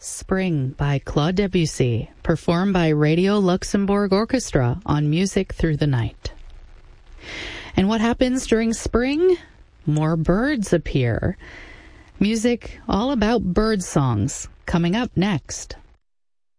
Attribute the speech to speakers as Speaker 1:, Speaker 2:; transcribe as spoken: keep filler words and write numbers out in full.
Speaker 1: Spring by Claude Debussy, performed by Radio Luxembourg Orchestra on Music Through the Night. And what happens during spring? More birds appear. Music all about bird songs coming up next.